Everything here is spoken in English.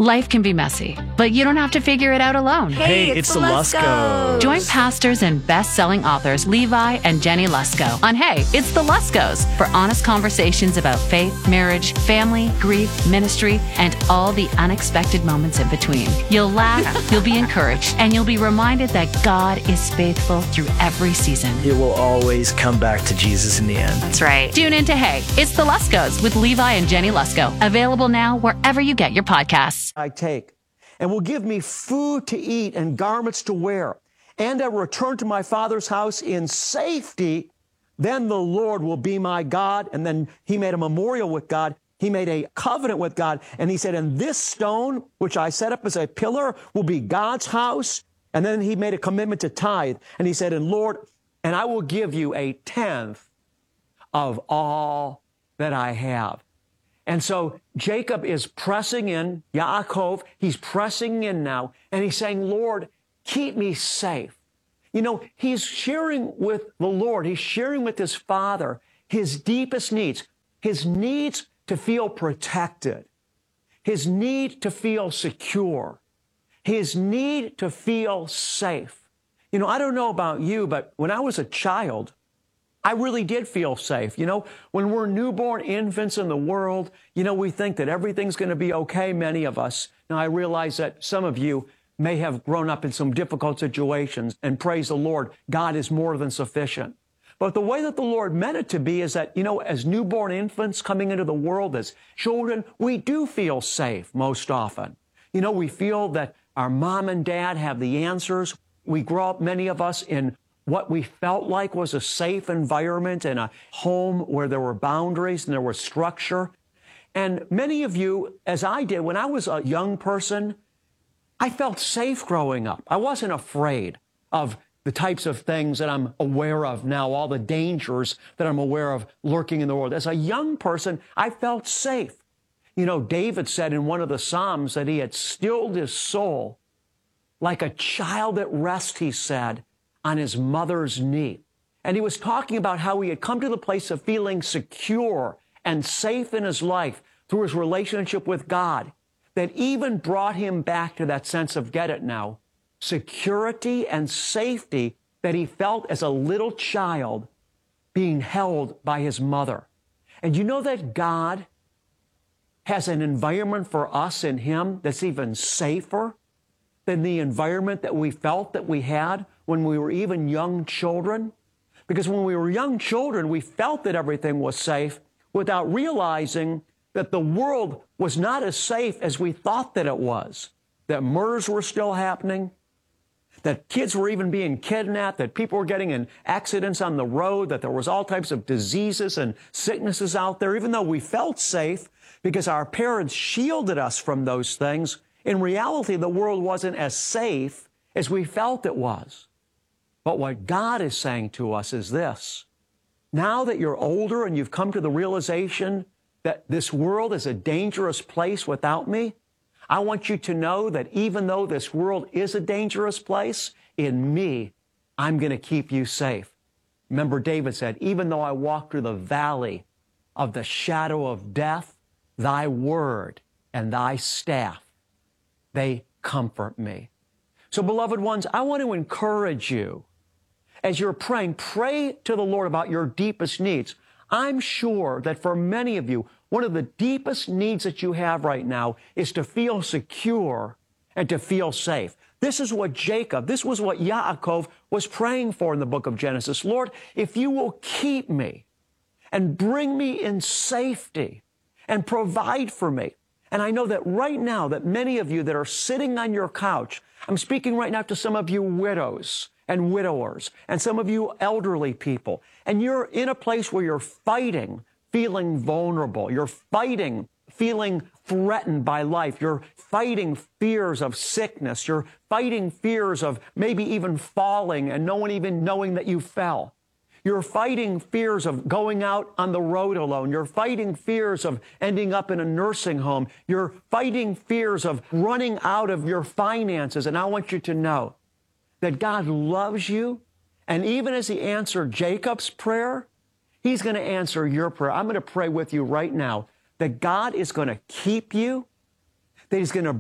Life can be messy, but you don't have to figure it out alone. Hey, it's the Luskos. Join pastors and best-selling authors Levi and Jenny Lusko on Hey, It's the Luskos for honest conversations about faith, marriage, family, grief, ministry, and all the unexpected moments in between. You'll laugh, you'll be encouraged, and you'll be reminded that God is faithful through every season. It will always come back to Jesus in the end. That's right. Tune in to Hey, It's the Luskos with Levi and Jenny Lusko. Available now wherever you get your podcasts. I take, and will give me food to eat and garments to wear, and I will return to my Father's house in safety. Then the Lord will be my God. And then he made a memorial with God. He made a covenant with God. And he said, and this stone, which I set up as a pillar, will be God's house. And then he made a commitment to tithe. And he said, and Lord, and I will give you a tenth of all that I have. And so Jacob is pressing in, Yaakov, he's pressing in now, and he's saying, Lord, keep me safe. You know, he's sharing with the Lord, he's sharing with his Father his deepest needs, his needs to feel protected, his need to feel secure, his need to feel safe. You know, I don't know about you, but when I was a child, I really did feel safe. You know, when we're newborn infants in the world, you know, we think that everything's going to be okay, many of us. Now, I realize that some of you may have grown up in some difficult situations, and praise the Lord, God is more than sufficient. But the way that the Lord meant it to be is that, you know, as newborn infants coming into the world, as children, we do feel safe most often. You know, we feel that our mom and dad have the answers. We grow up, many of us, in what we felt like was a safe environment and a home where there were boundaries and there was structure. And many of you, as I did, when I was a young person, I felt safe growing up. I wasn't afraid of the types of things that I'm aware of now, all the dangers that I'm aware of lurking in the world. As a young person, I felt safe. You know, David said in one of the Psalms that he had stilled his soul like a child at rest, he said, on his mother's knee. And he was talking about how he had come to the place of feeling secure and safe in his life through his relationship with God, that even brought him back to that sense of, get it now, security and safety that he felt as a little child being held by his mother. And you know that God has an environment for us in him that's even safer than the environment that we felt that we had when we were even young children? Because when we were young children, we felt that everything was safe without realizing that the world was not as safe as we thought that it was, that murders were still happening, that kids were even being kidnapped, that people were getting in accidents on the road, that there was all types of diseases and sicknesses out there. Even though we felt safe because our parents shielded us from those things, in reality, the world wasn't as safe as we felt it was. But what God is saying to us is this: now that you're older and you've come to the realization that this world is a dangerous place without me, I want you to know that even though this world is a dangerous place, in me, I'm going to keep you safe. Remember, David said, even though I walk through the valley of the shadow of death, thy word and thy staff, they comfort me. So, beloved ones, I want to encourage you as you're praying, pray to the Lord about your deepest needs. I'm sure that for many of you, one of the deepest needs that you have right now is to feel secure and to feel safe. This is what Jacob, this was what Yaakov was praying for in the book of Genesis. Lord, if you will keep me and bring me in safety and provide for me. And I know that right now that many of you that are sitting on your couch, I'm speaking right now to some of you widows and widowers and some of you elderly people, and you're in a place where you're fighting, feeling vulnerable. You're fighting, feeling threatened by life. You're fighting fears of sickness. You're fighting fears of maybe even falling and no one even knowing that you fell. You're fighting fears of going out on the road alone. You're fighting fears of ending up in a nursing home. You're fighting fears of running out of your finances. And I want you to know that God loves you. And even as he answered Jacob's prayer, he's going to answer your prayer. I'm going to pray with you right now that God is going to keep you, that he's going to